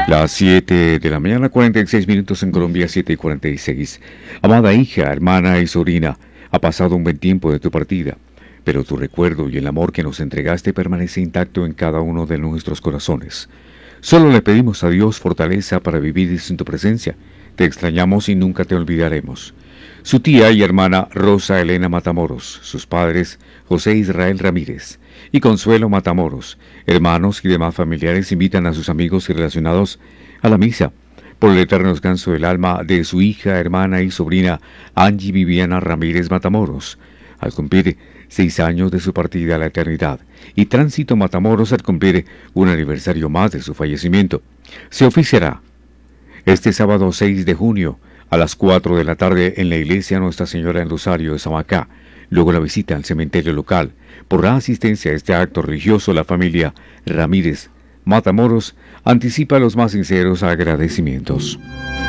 Las 7 de la mañana, 46 minutos en Colombia, 7:46. Amada hija, hermana y sobrina, ha pasado un buen tiempo de tu partida, pero tu recuerdo y el amor que nos entregaste permanece intacto en cada uno de nuestros corazones. Solo le pedimos a Dios fortaleza para vivir sin tu presencia. Te extrañamos y nunca te olvidaremos. Su tía y hermana Rosa Elena Matamoros, sus padres José Israel Ramírez y Consuelo Matamoros, hermanos y demás familiares invitan a sus amigos y relacionados a la misa por el eterno descanso del alma de su hija, hermana y sobrina Angie Viviana Ramírez Matamoros, al cumplir 6 años de su partida a la eternidad, y Tránsito Matamoros al cumplir un aniversario más de su fallecimiento. Se oficiará este sábado 6 de junio a las 4 de la tarde en la iglesia Nuestra Señora en Rosario de Samacá. Luego la visita al cementerio local. Por la asistencia a este acto religioso, la familia Ramírez Matamoros anticipa los más sinceros agradecimientos.